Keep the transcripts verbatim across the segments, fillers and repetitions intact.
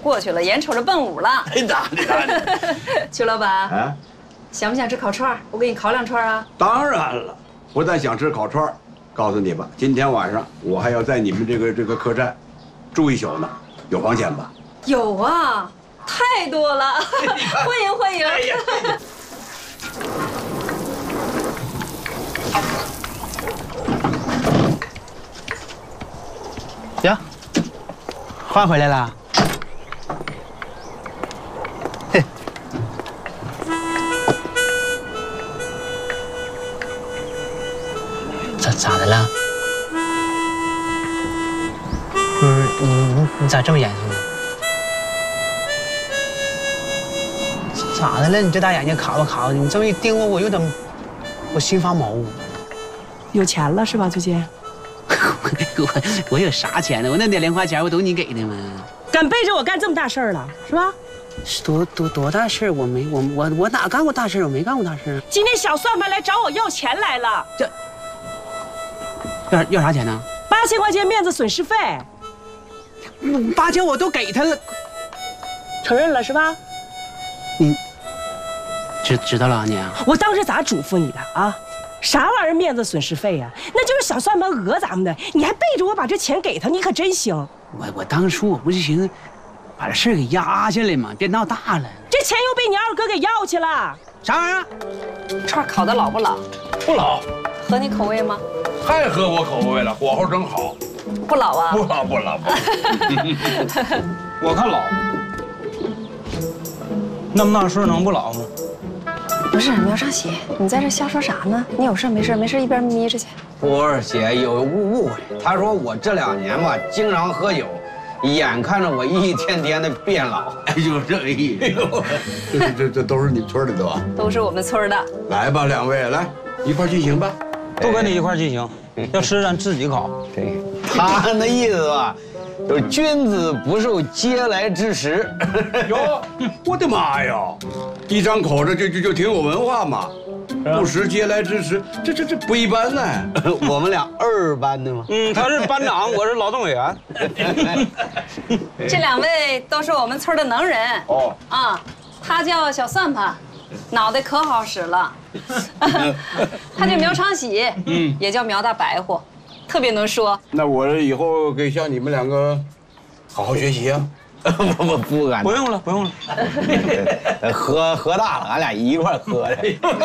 过去了，眼瞅着奔五了。 哎，哪里哪里？ 曲老板， 啊， 想不想吃烤串？我给你烤两串啊。 当然了，不但想吃烤串，告诉你吧，今天晚上我还要在你们这个这个客栈住一宿呢，有房钱吧？ 有啊，太多了，欢迎欢迎。哎呀呀，换回来了。嘿，咋咋的了？不是你你你咋这么严肃呢？咋的了？你这大眼睛卡吧卡吧的，你这么一盯我，我有点，我心发毛。 有钱了是吧？最近？ 我我有啥钱呢？我那点零花钱不都你给的吗？ 敢背着我干这么大事儿了，是吧？ 是多多多大事儿？我没我我我哪干过大事儿？我没干过大事儿。 今天小算盘来找我要钱来了， 这要要啥钱呢？ 八千块钱面子损失费。 八千我都给他了， 承认了是吧？ 你知知道了你？ 我当时咋嘱咐你的啊？ 啥玩意儿面子损失费呀？那就是小算盘讹咱们的，你还背着我把这钱给他，你可真行！ 我我当初我不是寻思把这事儿给压下来嘛，别闹大了。 这钱又被你二哥给要去了， 啥玩意儿？ 串烤的老不老？ 不老， 合你口味吗？ 太合我口味了，火候正好。 不老啊？ 不老不老不老。我看老，那么大岁能不老吗？ 不是苗长喜，你在这瞎说啥呢？你有事没事没事一边眯着去。 波儿姐有误误会，她说我这两年吧经常喝酒，眼看着我一天天的变老。 哎呦，这个意思，这这这都是你村里的吧？ 都是我们村的。 来吧，两位，来一块进行吧。 都跟你一块进行，要吃咱自己烤。 对，他那意思吧，就是君子不受嗟来之食。 哟，我的妈呀！一张口这就就就挺有文化嘛，不食嗟来之食，这这这不一般呢。 我们俩二班的吗？ 嗯，他是班长，我是劳动委员。 这两位都是我们村的能人。 哦， 啊，他叫小算盘，脑袋可好使了。他叫苗长喜，嗯，也叫苗大白活，特别能说。 那我以后可以向你们两个好好学习啊。 我我不敢， 不用了，不用了。 喝喝大了，俺俩一块喝的。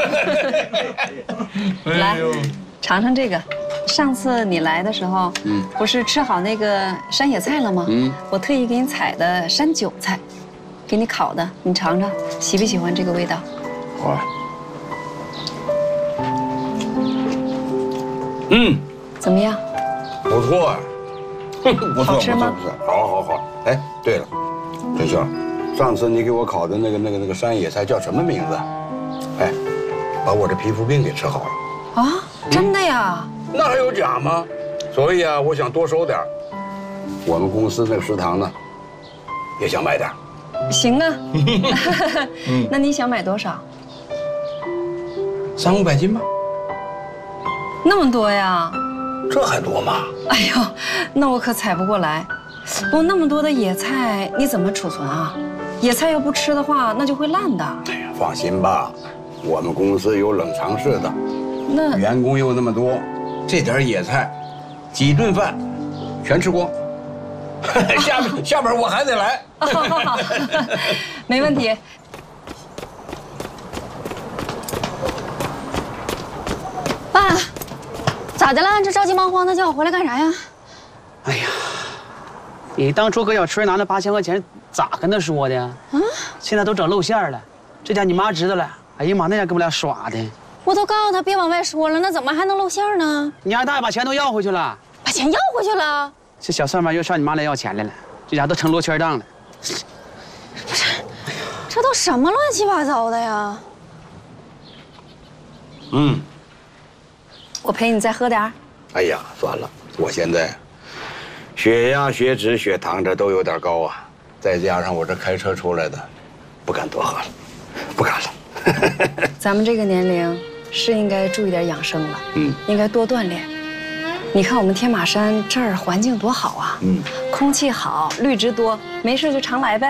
来，尝尝这个。上次你来的时候，嗯，不是吃好那个山野菜了吗？嗯，我特意给你采的山韭菜，给你烤的，你尝尝，喜不喜欢这个味道？ 好。嗯， 怎么样？ 不错啊。不错， 好吃吗？ 不错，好，好，好。哎，对了，陈秀，上次你给我烤的那个、那个、那个山野菜叫什么名字？哎，把我这皮肤病给治好了。 啊，真的呀？ 那还有假吗？所以啊，我想多收点。我们公司那个食堂呢，也想买点。 行啊。那你想买多少？ 三五百斤吧。 那么多呀？ 这还多吗？ 哎呦，那我可采不过来。不过那么多的野菜，你怎么储存啊？野菜要不吃的话，那就会烂的。 哎呀，放心吧，我们公司有冷藏室的， 那员工又那么多，这点野菜，几顿饭全吃光。下边下边我还得来。 好好好，没问题。 爸，咋的了？这着急忙慌的叫我回来干啥呀？ 哎呀，你当初搁小春拿那八千块钱咋跟他说的呀？啊，现在都整露馅了，这家你妈知道了，哎呀妈，那家给我俩耍的。 我都告诉他别往外说了，那怎么还能露馅呢？ 你二大爷把钱都要回去了， 把钱要回去了。 这小算盘又上你妈来要钱来了，这家都成罗圈账了。 不是，这都什么乱七八糟的呀？ 嗯。 我陪你再喝点儿。 哎呀，算了，我现在血压、血脂、血糖这都有点高啊，再加上我这开车出来的，不敢多喝了，不敢了。 咱们这个年龄是应该注意点养生了，嗯，应该多锻炼。你看我们天马山这儿环境多好啊，嗯，空气好，绿植多，没事就常来呗。